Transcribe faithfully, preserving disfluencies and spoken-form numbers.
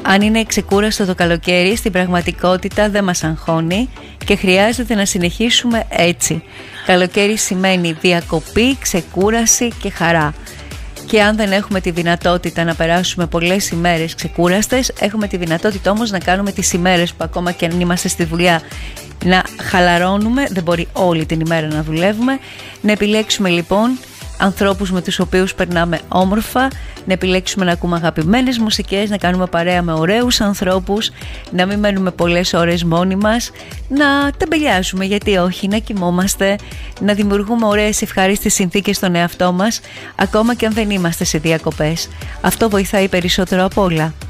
Αν είναι ξεκούραστο το καλοκαίρι, στην πραγματικότητα δεν μας αγχώνει και χρειάζεται να συνεχίσουμε έτσι. Καλοκαίρι σημαίνει διακοπή, ξεκούραση και χαρά. Και αν δεν έχουμε τη δυνατότητα να περάσουμε πολλές ημέρες ξεκούραστες, έχουμε τη δυνατότητα όμως να κάνουμε τις ημέρες που ακόμα και αν είμαστε στη δουλειά να χαλαρώνουμε, δεν μπορεί όλη την ημέρα να δουλεύουμε. Να επιλέξουμε λοιπόν ανθρώπους με τους οποίους περνάμε όμορφα, να επιλέξουμε να ακούμε αγαπημένες μουσικές, να κάνουμε παρέα με ωραίους ανθρώπους, να μην μένουμε πολλές ώρες μόνοι μας, να τεμπελιάζουμε, γιατί όχι, να κοιμόμαστε, να δημιουργούμε ωραίες ευχάριστες συνθήκες στον εαυτό μας, ακόμα και αν δεν είμαστε σε διακοπές. Αυτό βοηθάει περισσότερο απ' όλα.